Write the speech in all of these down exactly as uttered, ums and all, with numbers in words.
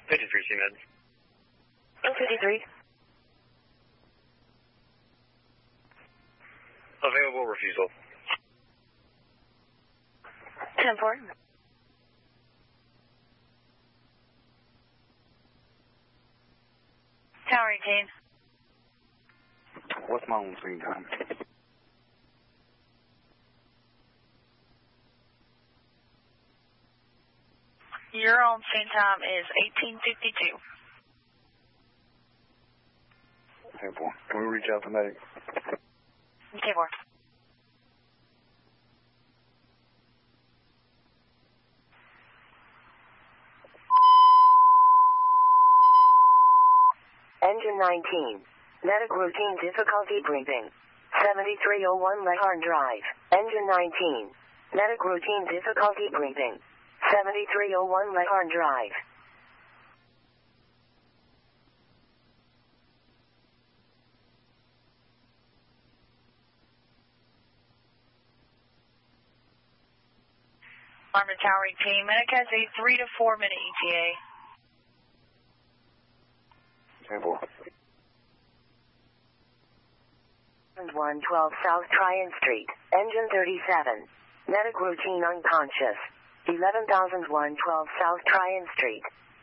fifty-three C Med. Oh, fifty-three. Available refusal. ten four. Tower eighteen. What's my own scene time? Your own scene time is eighteen fifty-two. ten four. Can we reach out to medic? ten four. Engine nineteen. Medic routine difficulty briefing. seventy-three oh one Lehorn Drive. Engine nineteen. Medic routine difficulty briefing. seventy-three oh one Lehorn Drive. Armor Tower eighteen. Medic has a three to four minute E T A. ten four. one twelve South Tryon Street. Engine thirty-seven. Medic routine unconscious. eleven thousand one twelve South Tryon Street.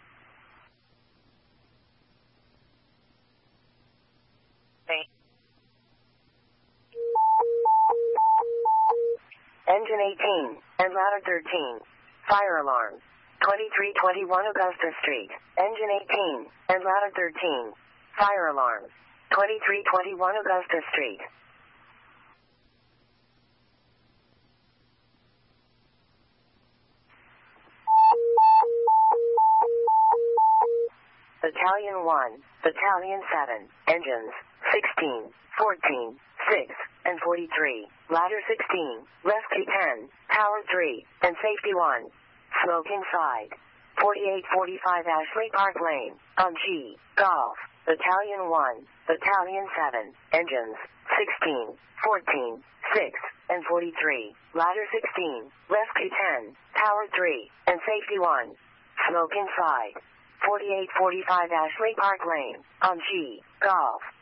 Hey. Engine eighteen and ladder thirteen. Fire alarm. twenty-three twenty-one Augusta Street. Engine eighteen and ladder thirteen. Fire alarm. twenty-three twenty-one Augusta Street. Battalion one, Battalion seven, engines sixteen, fourteen, six, and forty-three, ladder sixteen, rescue ten, tower three, and safety one. Smoke inside. forty-eight forty-five Ashley Park Lane, on G, Golf. Battalion one, Battalion seven, engines sixteen, fourteen, six, and forty-three, ladder sixteen, rescue ten, tower three, and safety one. Smoke inside. forty-eight forty-five Ashley Park Lane, on G, Golf.